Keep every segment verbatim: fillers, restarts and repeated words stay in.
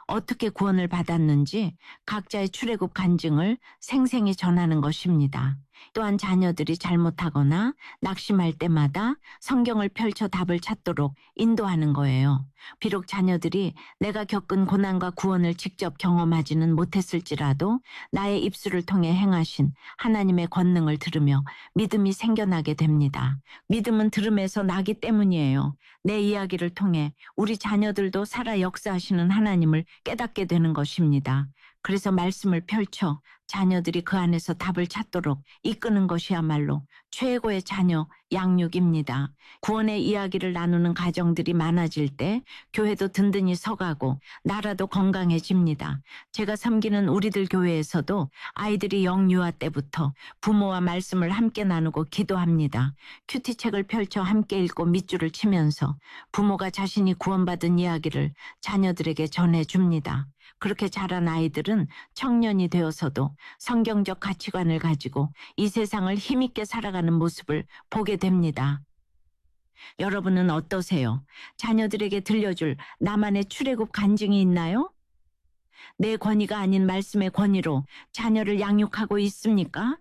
어떻게 구원을 받았는지 각자의 출애굽 간증을 생생히 전하는 것입니다. 또한 자녀들이 잘못하거나 낙심할 때마다 성경을 펼쳐 답을 찾도록 인도하는 거예요. 비록 자녀들이 내가 겪은 고난과 구원을 직접 경험하지는 못했을지라도 나의 입술을 통해 행하신 하나님의 권능을 들으며 믿음이 생겨나게 됩니다. 믿음은 들음에서 나기 때문이에요. 내 이야기를 통해 우리 자녀들도 살아 역사하시는 하나님을 깨닫게 되는 것입니다. 그래서 말씀을 펼쳐 자녀들이 그 안에서 답을 찾도록 이끄는 것이야말로 최고의 자녀 양육입니다. 구원의 이야기를 나누는 가정들이 많아질 때 교회도 든든히 서가고 나라도 건강해집니다. 제가 섬기는 우리들 교회에서도 아이들이 영유아 때부터 부모와 말씀을 함께 나누고 기도합니다. 큐티책을 펼쳐 함께 읽고 밑줄을 치면서 부모가 자신이 구원받은 이야기를 자녀들에게 전해줍니다. 그렇게 자란 아이들은 청년이 되어서도 성경적 가치관을 가지고 이 세상을 힘있게 살아가는 모습을 보게 됩니다. 여러분은 어떠세요? 자녀들에게 들려줄 나만의 출애굽 간증이 있나요? 내 권위가 아닌 말씀의 권위로 자녀를 양육하고 있습니까?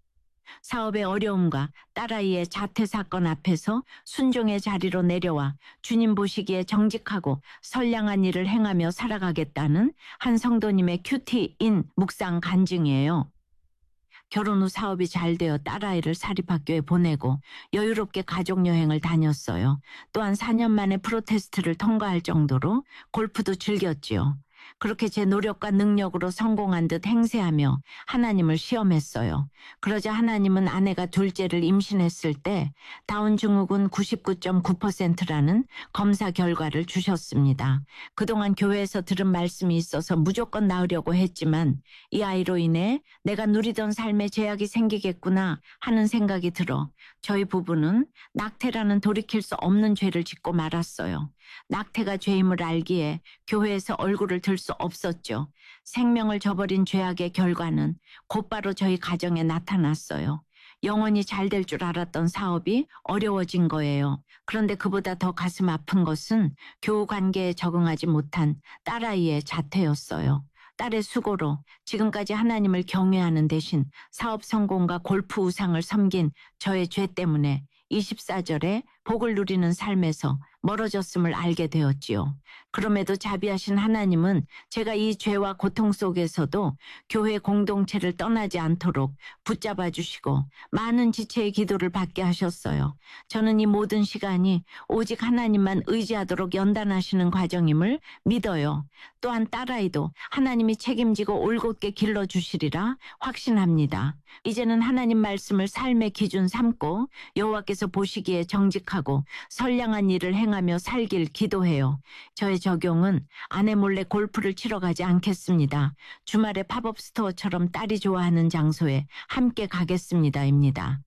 사업의 어려움과 딸아이의 자퇴 사건 앞에서 순종의 자리로 내려와 주님 보시기에 정직하고 선량한 일을 행하며 살아가겠다는 한 성도님의 큐티인 묵상 간증이에요. 결혼 후 사업이 잘 되어 딸아이를 사립학교에 보내고 여유롭게 가족여행을 다녔어요. 또한 사 년 만에 프로테스트를 통과할 정도로 골프도 즐겼지요. 그렇게 제 노력과 능력으로 성공한 듯 행세하며 하나님을 시험했어요. 그러자 하나님은 아내가 둘째를 임신했을 때 다운 증후군 구십구 점 구 퍼센트라는 검사 결과를 주셨습니다. 그동안 교회에서 들은 말씀이 있어서 무조건 낳으려고 했지만 이 아이로 인해 내가 누리던 삶에 제약이 생기겠구나 하는 생각이 들어 저희 부부는 낙태라는 돌이킬 수 없는 죄를 짓고 말았어요. 낙태가 죄임을 알기에 교회에서 얼굴을 들 수 없었죠. 생명을 저버린 죄악의 결과는 곧바로 저희 가정에 나타났어요. 영원히 잘 될 줄 알았던 사업이 어려워진 거예요. 그런데 그보다 더 가슴 아픈 것은 교우 관계에 적응하지 못한 딸아이의 자퇴였어요. 딸의 수고로 지금까지 하나님을 경외하는 대신 사업 성공과 골프 우상을 섬긴 저의 죄 때문에 이십사 절에 복을 누리는 삶에서 멀어졌음을 알게 되었지요. 그럼에도 자비하신 하나님은 제가 이 죄와 고통 속에서도 교회 공동체를 떠나지 않도록 붙잡아 주시고 많은 지체의 기도를 받게 하셨어요. 저는 이 모든 시간이 오직 하나님만 의지하도록 연단하시는 과정임을 믿어요. 또한 딸아이도 하나님이 책임지고 올곧게 길러주시리라 확신합니다. 이제는 하나님 말씀을 삶의 기준 삼고 여호와께서 보시기에 정직하고 선량한 일을 행하며 살길 기도해요. 저의 적용은 아내 몰래 골프를 치러 가지 않겠습니다. 주말에 팝업 스토어처럼 딸이 좋아하는 장소에 함께 가겠습니다입니다.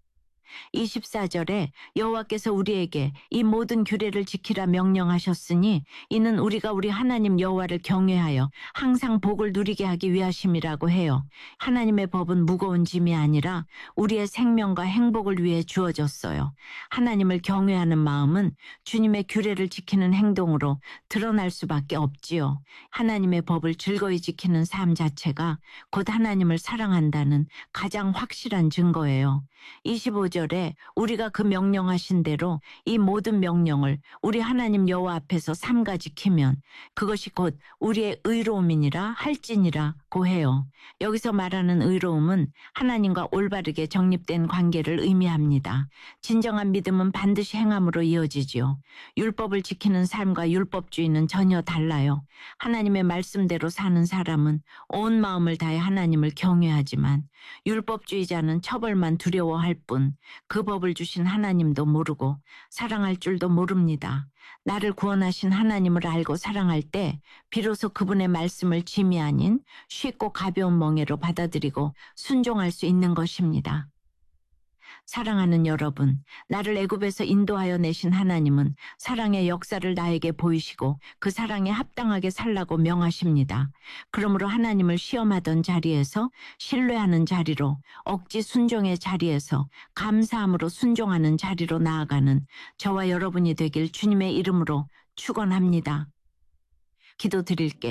이십사 절에 여호와께서 우리에게 이 모든 규례를 지키라 명령하셨으니 이는 우리가 우리 하나님 여호와를 경외하여 항상 복을 누리게 하기 위하심이라고 해요. 하나님의 법은 무거운 짐이 아니라 우리의 생명과 행복을 위해 주어졌어요. 하나님을 경외하는 마음은 주님의 규례를 지키는 행동으로 드러날 수밖에 없지요. 하나님의 법을 즐거이 지키는 삶 자체가 곧 하나님을 사랑한다는 가장 확실한 증거예요. 이십오 절에 우리가 그 명령하신 대로 이 모든 명령을 우리 하나님 여호와 앞에서 삼가 지키면 그것이 곧 우리의 의로움이니라 할지니라고 해요. 여기서 말하는 의로움은 하나님과 올바르게 정립된 관계를 의미합니다. 진정한 믿음은 반드시 행함으로 이어지지요. 율법을 지키는 삶과 율법주의는 전혀 달라요. 하나님의 말씀대로 사는 사람은 온 마음을 다해 하나님을 경외하지만 율법주의자는 처벌만 두려워할 뿐 그 법을 주신 하나님도 모르고 사랑할 줄도 모릅니다. 나를 구원하신 하나님을 알고 사랑할 때 비로소 그분의 말씀을 짐이 아닌 쉽고 가벼운 멍에로 받아들이고 순종할 수 있는 것입니다. 사랑하는 여러분, 나를 애굽에서 인도하여 내신 하나님은 사랑의 역사를 나에게 보이시고 그 사랑에 합당하게 살라고 명하십니다. 그러므로 하나님을 시험하던 자리에서 신뢰하는 자리로, 억지 순종의 자리에서 감사함으로 순종하는 자리로 나아가는 저와 여러분이 되길 주님의 이름으로 축원합니다. 기도드릴게요.